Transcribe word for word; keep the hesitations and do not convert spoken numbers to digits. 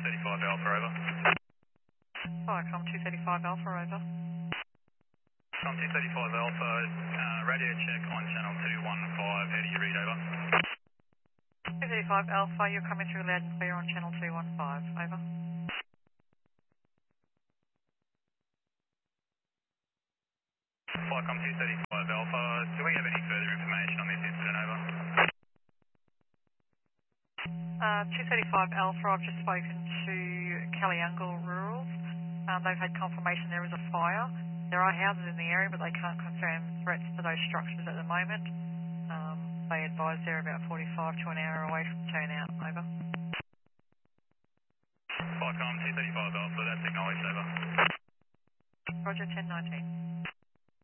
thirty-five Alpha, over. Viacom two thirty-five Alpha, over. Com two thirty-five Alpha, uh, radio check on channel two one five, how do you read, over? two thirty-five Alpha, you're coming through loud and clear on channel two one five, over. Viacom two thirty-five Alpha, do we have any further information on this incident, over? Uh, two thirty-five Alpha, I've just spoken to Caliangle Rurals. Um, they've had confirmation there is a fire. There are houses in the area, but they can't confirm threats to those structures at the moment. Um, they advise they're about forty-five to an hour away from turnout, over. Viacom two thirty-five Alpha, that's acknowledged, over. Roger, ten nineteen.